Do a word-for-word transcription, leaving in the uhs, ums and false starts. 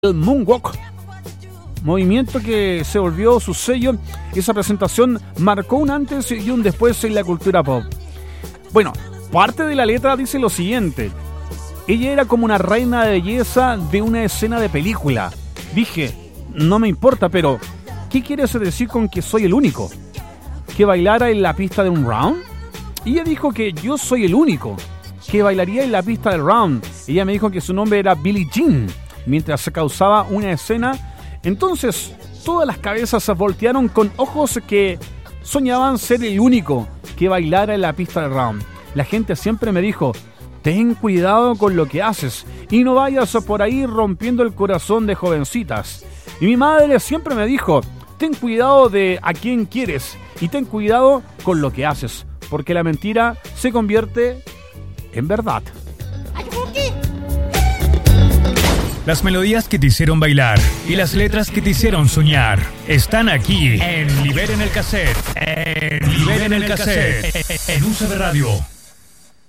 el Moonwalk, movimiento que se volvió su sello. Esa presentación marcó un antes y un después en la cultura pop. Bueno, parte de la letra dice lo siguiente: ella era como una reina de belleza de una escena de película. Dije, no me importa, pero ¿qué quieres decir con que soy el único? ¿Que bailara en la pista de un round? Y ella dijo que yo soy el único que bailaría en la pista del round. Ella me dijo que su nombre era Billie Jean mientras se causaba una escena. Entonces todas las cabezas se voltearon con ojos que soñaban ser el único que bailara en la pista del round. La gente siempre me dijo: ten cuidado con lo que haces y no vayas por ahí rompiendo el corazón de jovencitas. Y mi madre siempre me dijo: ten cuidado de a quién quieres y ten cuidado con lo que haces, porque la mentira se convierte en verdad. Las melodías que te hicieron bailar y las letras que te hicieron soñar están aquí en Liberen el Cassette. En Liberen el Cassette. En U C B Radio.